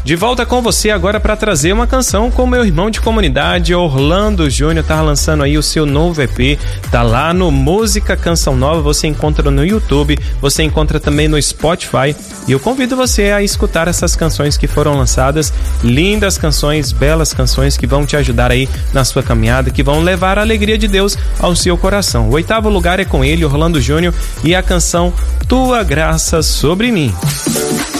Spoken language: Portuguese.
De volta com você agora para trazer uma canção com meu irmão de comunidade, Orlando Júnior. Tá lançando aí o seu novo EP, tá lá no Música Canção Nova, você encontra no YouTube, você encontra também no Spotify, e eu convido você a escutar essas canções que foram lançadas, lindas canções, belas canções que vão te ajudar aí na sua caminhada, que vão levar a alegria de Deus ao seu coração. O 8º lugar é com ele, Orlando Júnior, e a canção Tua Graça Sobre Mim.